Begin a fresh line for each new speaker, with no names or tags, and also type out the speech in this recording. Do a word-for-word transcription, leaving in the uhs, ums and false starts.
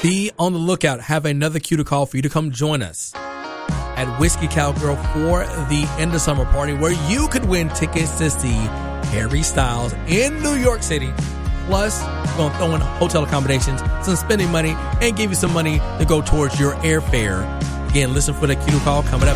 Be on the lookout. Have another cue to call for you to come join us at Whiskey Cowgirl for the end of summer party, where you could win tickets to see Harry Styles in New York City. Plus, we're going to throw in hotel accommodations, some spending money, and give you some money to go towards your airfare. Again, listen for the cue to call coming up.